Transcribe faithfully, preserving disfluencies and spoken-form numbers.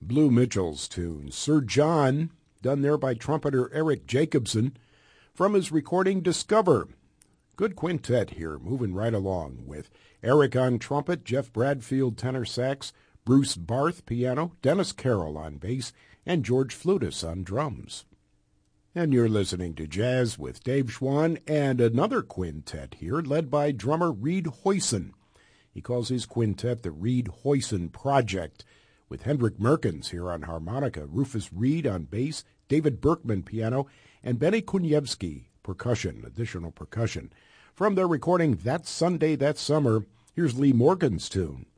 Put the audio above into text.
Blue Mitchell's tune, Sir John, done there by trumpeter Eric Jacobson from his recording Discover. Good quintet here, moving right along with Eric on trumpet, Jeff Bradfield tenor sax, Bruce Barth piano, Dennis Carroll on bass, and George Flutis on drums. And you're listening to Jazz with Dave Schwann and another quintet here led by drummer Reed Hoyson. He calls his quintet the Reed Hoyson Project, with Hendrik Merkens here on harmonica, Rufus Reed on bass, David Berkman piano, and Benny Kuniewski percussion, additional percussion. From their recording That Sunday, That Summer, here's Lee Morgan's tune,